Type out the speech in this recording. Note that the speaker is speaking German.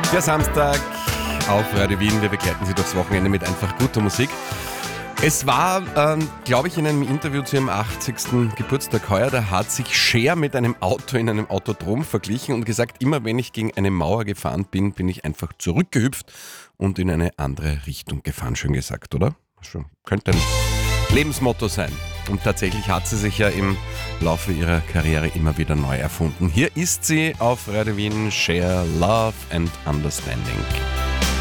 Der Samstag auf Radio Wien. Wir begleiten Sie durchs Wochenende mit einfach guter Musik. Es war, glaube ich, in einem Interview zu ihrem 80. Geburtstag heuer, da hat sich Cher mit einem Auto in einem Autodrom verglichen und gesagt, immer wenn ich gegen eine Mauer gefahren bin, bin ich einfach zurückgehüpft und in eine andere Richtung gefahren. Schön gesagt, oder? Könnte ein Lebensmotto sein. Und tatsächlich hat sie sich ja im Laufe ihrer Karriere immer wieder neu erfunden. Hier ist sie auf Radio Wien, Cher, Love and Understanding.